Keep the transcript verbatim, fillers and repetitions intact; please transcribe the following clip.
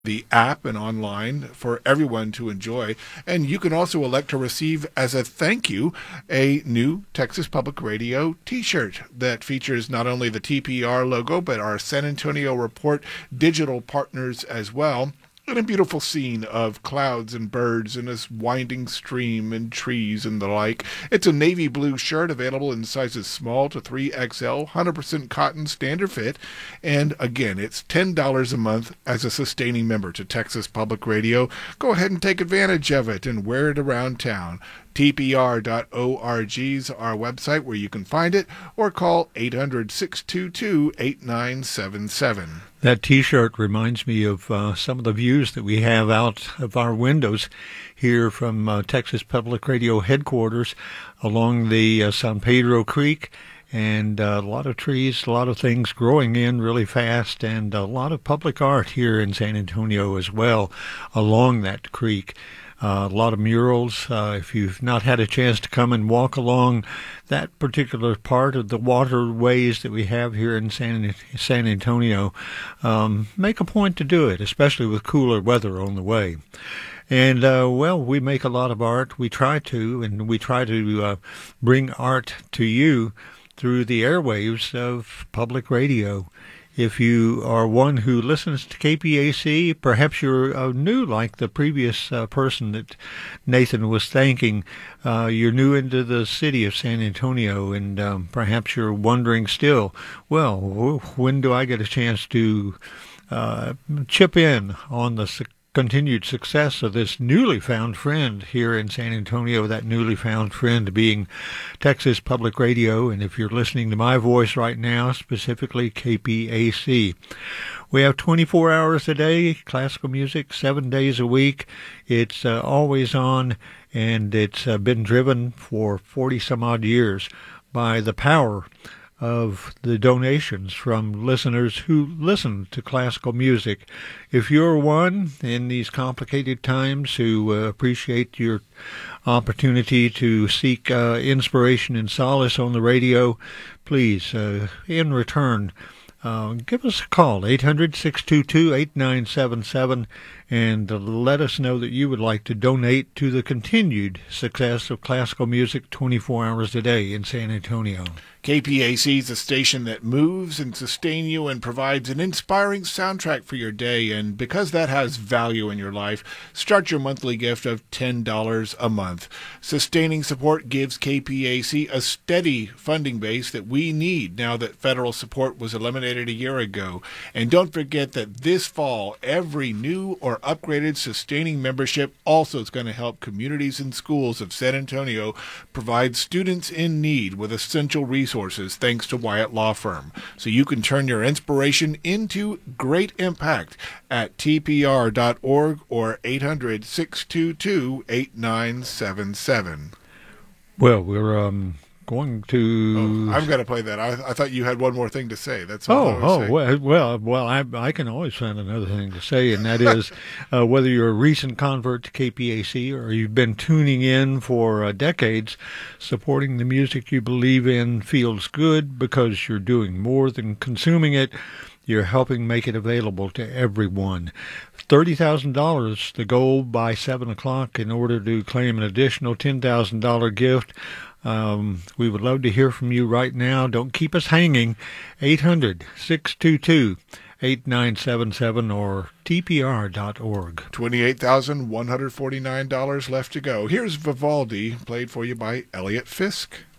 the app and online for everyone to enjoy. And you can also elect to receive as a thank you a new Texas Public Radio t-shirt that features not only the T P R logo, but our San Antonio Report digital partners as well. And a beautiful scene of clouds and birds and this winding stream and trees and the like. It's a navy blue shirt available in sizes small to three X L, one hundred percent cotton, standard fit. And again, it's ten dollars a month as a sustaining member to Texas Public Radio. Go ahead and take advantage of it and wear it around town. T P R dot org is our website where you can find it, or call eight hundred, six two two, eight nine seven seven. That T-shirt reminds me of uh, some of the views that we have out of our windows here from uh, Texas Public Radio headquarters along the uh, San Pedro Creek, and uh, a lot of trees, a lot of things growing in really fast, and a lot of public art here in San Antonio as well along that creek. Uh, a lot of murals. Uh, if you've not had a chance to come and walk along that particular part of the waterways that we have here in San, San Antonio, um, make a point to do it, especially with cooler weather on the way. And, uh, well, we make a lot of art. We try to, and we try to uh, bring art to you through the airwaves of public radio. If you are one who listens to K P A C, perhaps you're uh, new like the previous uh, person that Nathan was thanking. Uh, you're new into the city of San Antonio, and um, perhaps you're wondering still, well, when do I get a chance to uh, chip in on the su- continued success of this newly found friend here in San Antonio, that newly found friend being Texas Public Radio. And if you're listening to my voice right now, specifically K P A C, we have twenty-four hours a day, classical music, seven days a week. It's uh, always on, and it's uh, been driven for forty some odd years by the power of the donations from listeners who listen to classical music. If you're one in these complicated times who uh, appreciate your opportunity to seek uh, inspiration and solace on the radio, please, uh, in return, uh, give us a call, eight hundred, six two two, eight nine seven seven, and uh, let us know that you would like to donate to the continued success of classical music twenty-four hours a day in San Antonio. K P A C is a station that moves and sustains you and provides an inspiring soundtrack for your day. And because that has value in your life, start your monthly gift of ten dollars a month. Sustaining support gives K P A C a steady funding base that we need now that federal support was eliminated a year ago. And don't forget that this fall, every new or upgraded sustaining membership also is going to help communities and schools of San Antonio provide students in need with essential resources. Resources thanks to Wyatt Law Firm. So you can turn your inspiration into great impact at T P R dot org or eight hundred, six two two, eight nine seven seven. Well, we're um, going to... Oh, I've got to play that. I, I thought you had one more thing to say. That's all Oh, I was oh, saying. well, well, well I, I can always find another thing to say, and that is uh, whether you're a recent convert to K P A C or you've been tuning in for uh, decades, supporting the music you believe in feels good because you're doing more than consuming it. You're helping make it available to everyone. thirty thousand dollars the goal by seven o'clock in order to claim an additional ten thousand dollars gift. Um, we would love to hear from you right now. Don't keep us hanging. eight hundred, six two two, eight nine seven seven or T P R dot org. twenty-eight thousand one hundred forty-nine dollars left to go. Here's Vivaldi, played for you by Elliot Fisk.